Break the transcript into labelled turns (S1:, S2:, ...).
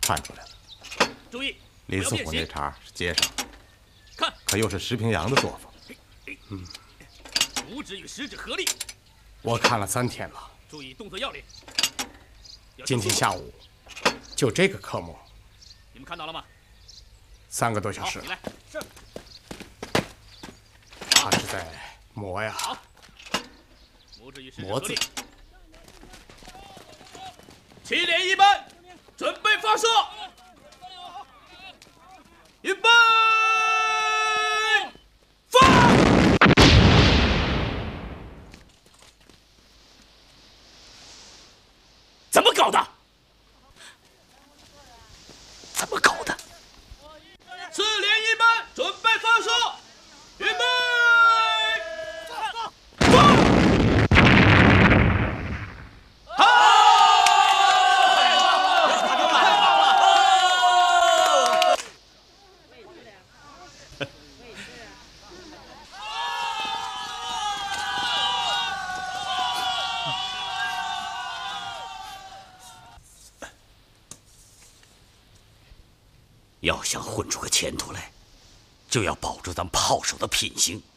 S1: 看出来了。
S2: 注意，
S1: 林四虎那茬是街上，
S2: 看，
S1: 可又是石平阳的作风。
S2: 五指与食指合力。
S3: 我看了3天了。
S2: 注意动作要领。
S3: 今天下午就这个科目，
S2: 你们看到了吗
S3: ？3个多小时。
S2: 你来。是。
S3: 他是在磨呀。
S2: 好。拇指与食指
S3: 磨字。
S2: 7连1班，准备发射！预备，放！怎么搞的？
S3: 怎么搞的
S2: ？4连1班，准备发射！预备，放！
S4: 要想混出个前途来，就要保住咱炮手的品行。